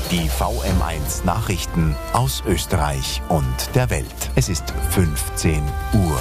Die VM1 Nachrichten aus Österreich und der Welt. Es ist 15 Uhr.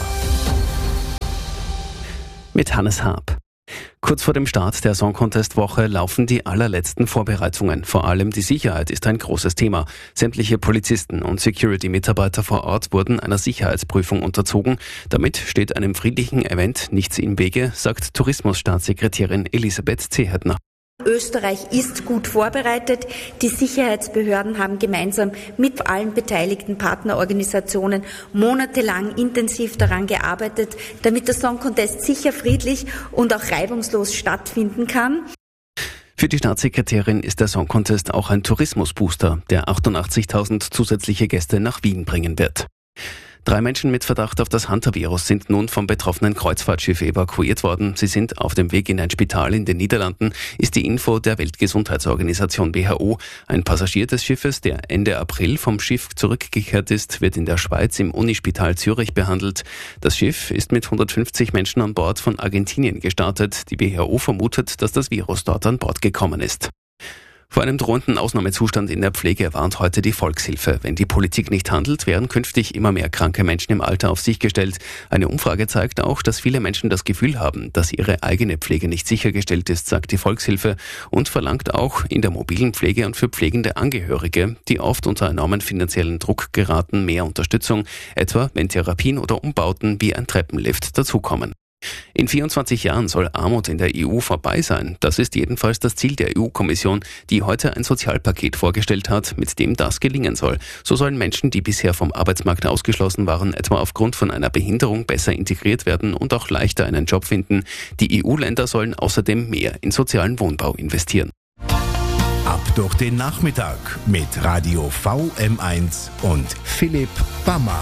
Mit Hannes Haab. Kurz vor dem Start der Song Contest Woche laufen die allerletzten Vorbereitungen. Vor allem die Sicherheit ist ein großes Thema. Sämtliche Polizisten und Security-Mitarbeiter vor Ort wurden einer Sicherheitsprüfung unterzogen. Damit steht einem friedlichen Event nichts im Wege, sagt Tourismusstaatssekretärin Elisabeth Zehetner. Österreich ist gut vorbereitet. Die Sicherheitsbehörden haben gemeinsam mit allen beteiligten Partnerorganisationen monatelang intensiv daran gearbeitet, damit der Song Contest sicher, friedlich und auch reibungslos stattfinden kann. Für die Staatssekretärin ist der Song Contest auch ein Tourismusbooster, der 88.000 zusätzliche Gäste nach Wien bringen wird. 3 Menschen mit Verdacht auf das Hantavirus sind nun vom betroffenen Kreuzfahrtschiff evakuiert worden. Sie sind auf dem Weg in ein Spital in den Niederlanden, ist die Info der Weltgesundheitsorganisation WHO. Ein Passagier des Schiffes, der Ende April vom Schiff zurückgekehrt ist, wird in der Schweiz im Unispital Zürich behandelt. Das Schiff ist mit 150 Menschen an Bord von Argentinien gestartet. Die WHO vermutet, dass das Virus dort an Bord gekommen ist. Vor einem drohenden Ausnahmezustand in der Pflege warnt heute die Volkshilfe. Wenn die Politik nicht handelt, werden künftig immer mehr kranke Menschen im Alter auf sich gestellt. Eine Umfrage zeigt auch, dass viele Menschen das Gefühl haben, dass ihre eigene Pflege nicht sichergestellt ist, sagt die Volkshilfe, und verlangt auch in der mobilen Pflege und für pflegende Angehörige, die oft unter enormen finanziellen Druck geraten, mehr Unterstützung, etwa wenn Therapien oder Umbauten wie ein Treppenlift dazukommen. In 24 Jahren soll Armut in der EU vorbei sein. Das ist jedenfalls das Ziel der EU-Kommission, die heute ein Sozialpaket vorgestellt hat, mit dem das gelingen soll. So sollen Menschen, die bisher vom Arbeitsmarkt ausgeschlossen waren, etwa aufgrund von einer Behinderung besser integriert werden und auch leichter einen Job finden. Die EU-Länder sollen außerdem mehr in sozialen Wohnbau investieren. Ab durch den Nachmittag mit Radio VM1 und Philipp Bammer.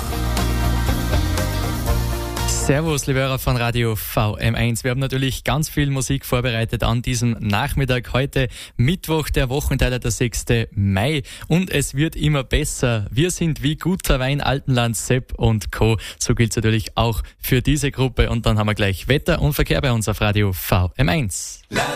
Servus, liebe Hörer von Radio VM1. Wir haben natürlich ganz viel Musik vorbereitet an diesem Nachmittag. Heute Mittwoch, der Wochenteiler, der 6. Mai. Und es wird immer besser. Wir sind wie guter Wein, Alpenland, Sepp und Co. So gilt es natürlich auch für diese Gruppe. Und dann haben wir gleich Wetter und Verkehr bei uns auf Radio VM1.